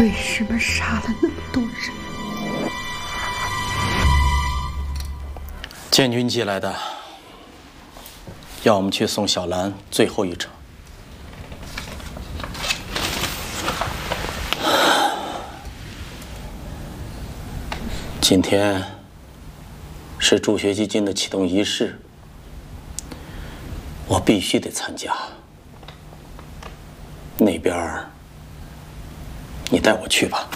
为什么杀了那么多人？ 建军寄来的，要我们去送小兰最后一程。今天是助学基金的启动仪式，我必须得参加。那边你带我去吧。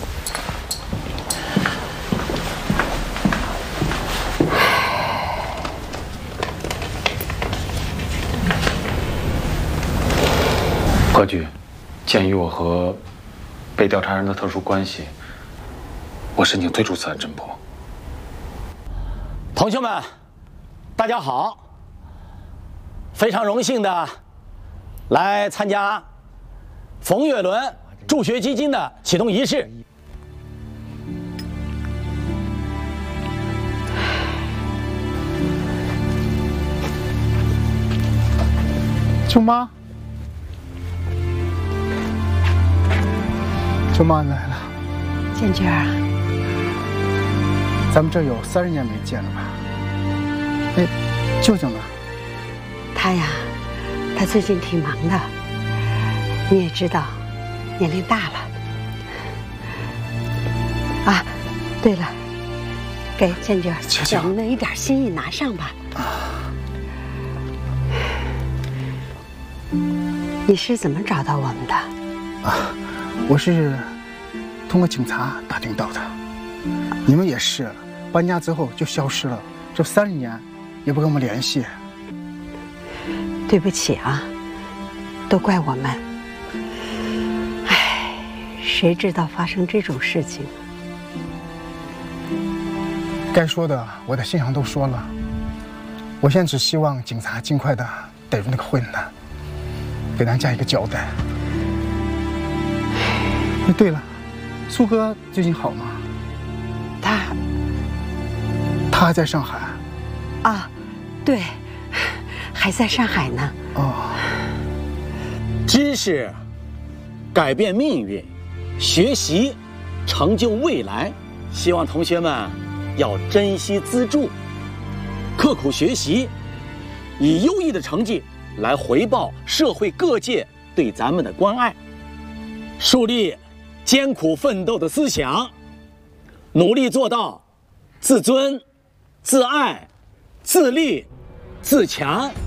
何局，鉴于我和被调查人的特殊关系，我申请退出此案侦破。 同学们，大家好！非常荣幸的来参加冯岳伦助学基金的启动仪式。 舅妈，舅妈来了。 建军啊， 咱们这有30年没见了吧？哎，舅舅呢？ 他呀，他最近挺忙的，你也知道，年龄大了。啊，对了，给建军把那一点心意拿上吧。你是怎么找到我们的？ 啊，我是通过警察打听到的。你们也是，搬家之后就消失了，这30年也不跟我们联系。 对不起啊，都怪我们。唉，谁知道发生这种事情？ 该说的我在信上都说了，我现在只希望警察尽快的逮住那个混蛋，给咱家一个交代。哎，对了，苏哥最近好吗？他还在上海。 啊，对，还在上海呢。 哦。 知识改变命运，学习成就未来。希望同学们要珍惜资助，刻苦学习，以优异的成绩来回报社会各界对咱们的关爱，树立艰苦奋斗的思想，努力做到自尊、自爱、自立、自强。